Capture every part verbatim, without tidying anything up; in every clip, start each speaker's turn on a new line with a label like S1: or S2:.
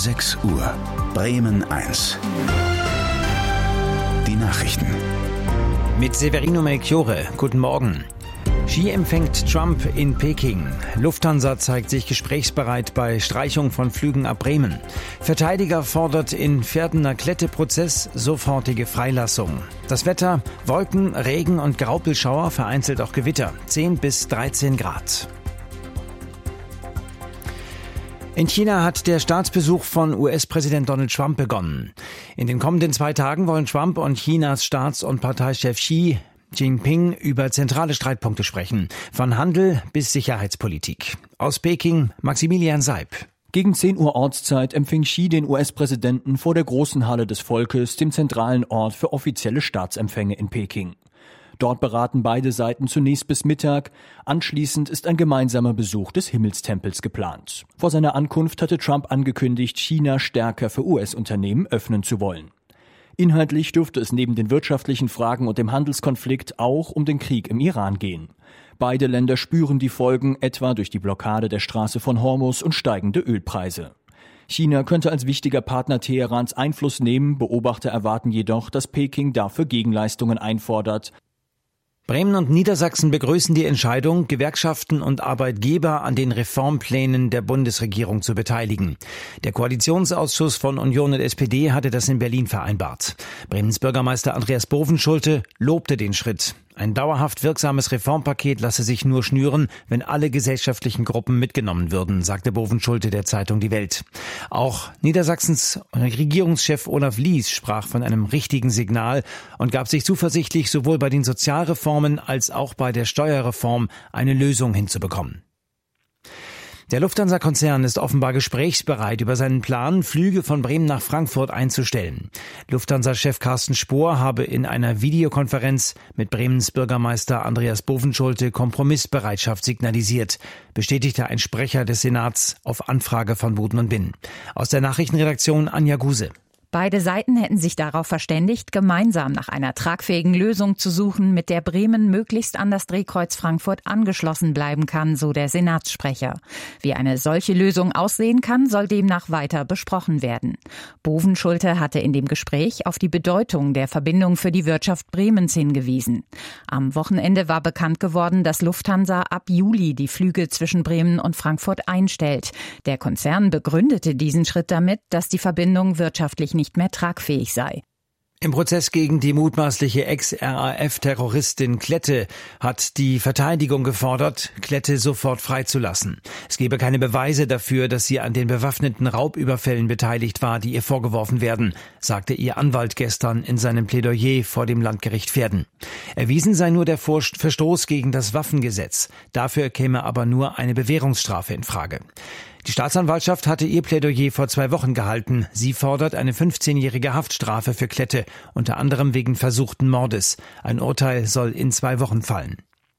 S1: sechs Uhr. Bremen eins. Die Nachrichten.
S2: Mit Severino Melchiorre. Guten Morgen. Xi empfängt Trump in Peking. Lufthansa zeigt sich gesprächsbereit bei Streichung von Flügen ab Bremen. Verteidiger fordert in Pferdener-Klette-Prozess sofortige Freilassung. Das Wetter: Wolken, Regen und Graupelschauer, vereinzelt auch Gewitter. zehn bis dreizehn Grad. In China hat der Staatsbesuch von U S-Präsident Donald Trump begonnen. In den kommenden zwei Tagen wollen Trump und Chinas Staats- und Parteichef Xi Jinping über zentrale Streitpunkte sprechen, von Handel bis Sicherheitspolitik. Aus Peking Maximilian Seib.
S3: Gegen zehn Uhr Ortszeit empfing Xi den U S-Präsidenten vor der großen Halle des Volkes, dem zentralen Ort für offizielle Staatsempfänge in Peking. Dort beraten beide Seiten zunächst bis Mittag. Anschließend ist ein gemeinsamer Besuch des Himmelstempels geplant. Vor seiner Ankunft hatte Trump angekündigt, China stärker für U S-Unternehmen öffnen zu wollen. Inhaltlich dürfte es neben den wirtschaftlichen Fragen und dem Handelskonflikt auch um den Krieg im Iran gehen. Beide Länder spüren die Folgen, etwa durch die Blockade der Straße von Hormuz und steigende Ölpreise. China könnte als wichtiger Partner Teherans Einfluss nehmen. Beobachter erwarten jedoch, dass Peking dafür Gegenleistungen einfordert.
S2: Bremen und Niedersachsen begrüßen die Entscheidung, Gewerkschaften und Arbeitgeber an den Reformplänen der Bundesregierung zu beteiligen. Der Koalitionsausschuss von Union und S P D hatte das in Berlin vereinbart. Bremens Bürgermeister Andreas Bovenschulte lobte den Schritt. Ein dauerhaft wirksames Reformpaket lasse sich nur schnüren, wenn alle gesellschaftlichen Gruppen mitgenommen würden, sagte Bovenschulte der Zeitung Die Welt. Auch Niedersachsens Regierungschef Olaf Lies sprach von einem richtigen Signal und gab sich zuversichtlich, sowohl bei den Sozialreformen als auch bei der Steuerreform eine Lösung hinzubekommen. Der Lufthansa-Konzern ist offenbar gesprächsbereit über seinen Plan, Flüge von Bremen nach Frankfurt einzustellen. Lufthansa-Chef Carsten Spohr habe in einer Videokonferenz mit Bremens Bürgermeister Andreas Bovenschulte Kompromissbereitschaft signalisiert, bestätigte ein Sprecher des Senats auf Anfrage von Buden und Binn. Aus der Nachrichtenredaktion Anja Guse.
S4: Beide Seiten hätten sich darauf verständigt, gemeinsam nach einer tragfähigen Lösung zu suchen, mit der Bremen möglichst an das Drehkreuz Frankfurt angeschlossen bleiben kann, so der Senatssprecher. Wie eine solche Lösung aussehen kann, soll demnach weiter besprochen werden. Bovenschulte hatte in dem Gespräch auf die Bedeutung der Verbindung für die Wirtschaft Bremens hingewiesen. Am Wochenende war bekannt geworden, dass Lufthansa ab Juli die Flüge zwischen Bremen und Frankfurt einstellt. Der Konzern begründete diesen Schritt damit, dass die Verbindung wirtschaftlich nicht nicht mehr tragfähig sei.
S2: Im Prozess gegen die mutmaßliche Ex-R A F-Terroristin Klette hat die Verteidigung gefordert, Klette sofort freizulassen. Es gebe keine Beweise dafür, dass sie an den bewaffneten Raubüberfällen beteiligt war, die ihr vorgeworfen werden, sagte ihr Anwalt gestern in seinem Plädoyer vor dem Landgericht Verden. Erwiesen sei nur der Verstoß gegen das Waffengesetz. Dafür käme aber nur eine Bewährungsstrafe in Frage. Die Staatsanwaltschaft hatte ihr Plädoyer vor zwei Wochen gehalten. Sie fordert eine fünfzehnjährige Haftstrafe für Klette, unter anderem wegen versuchten Mordes. Ein Urteil soll in zwei Wochen fallen.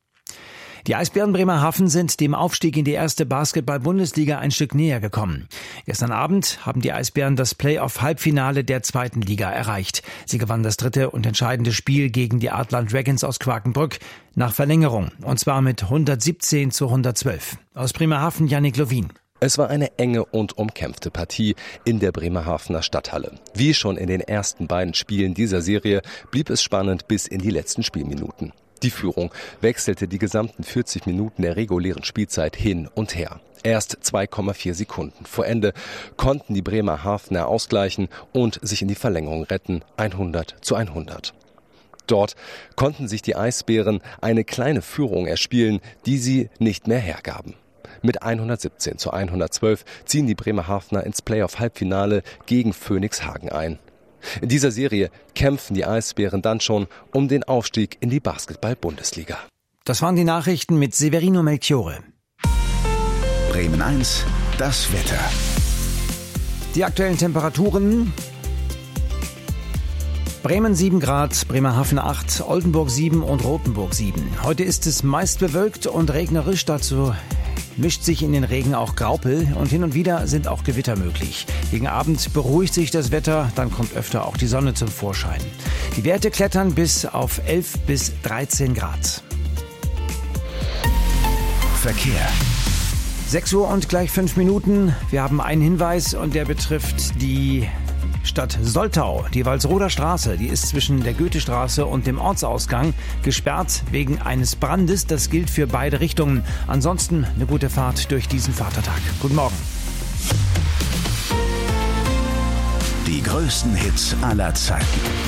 S2: Die Eisbären Bremerhaven sind dem Aufstieg in die erste Basketball-Bundesliga ein Stück näher gekommen. Gestern Abend haben die Eisbären das Play-off-Halbfinale der zweiten Liga erreicht. Sie gewannen das dritte und entscheidende Spiel gegen die Adland Dragons aus Quakenbrück nach Verlängerung, und zwar mit hundertsiebzehn zu hundertzwölf. Aus Bremerhaven Yannick Lovin.
S5: Es war eine enge und umkämpfte Partie in der Bremerhavener Stadthalle. Wie schon in den ersten beiden Spielen dieser Serie blieb es spannend bis in die letzten Spielminuten. Die Führung wechselte die gesamten vierzig Minuten der regulären Spielzeit hin und her. Erst zwei Komma vier Sekunden vor Ende konnten die Bremerhavener ausgleichen und sich in die Verlängerung retten, hundert zu hundert. Dort konnten sich die Eisbären eine kleine Führung erspielen, die sie nicht mehr hergaben. Mit hundertsiebzehn zu hundertzwölf ziehen die Bremerhavener ins Playoff-Halbfinale gegen Phoenix Hagen ein. In dieser Serie kämpfen die Eisbären dann schon um den Aufstieg in die Basketball-Bundesliga.
S2: Das waren die Nachrichten mit Severino Melchiorre.
S1: Bremen eins, das Wetter.
S2: Die aktuellen Temperaturen: Bremen sieben Grad, Bremerhaven acht, Oldenburg sieben und Rothenburg sieben. Heute ist es meist bewölkt und regnerisch, dazu mischt sich in den Regen auch Graupel und hin und wieder sind auch Gewitter möglich. Gegen Abend beruhigt sich das Wetter, dann kommt öfter auch die Sonne zum Vorschein. Die Werte klettern bis auf elf bis dreizehn Grad.
S1: Verkehr.
S2: sechs Uhr und gleich fünf Minuten. Wir haben einen Hinweis und der betrifft die Stadt Soltau. Die Walsroder Straße, die ist zwischen der Goethestraße und dem Ortsausgang gesperrt wegen eines Brandes. Das gilt für beide Richtungen. Ansonsten eine gute Fahrt durch diesen Vatertag. Guten Morgen.
S1: Die größten Hits aller Zeiten.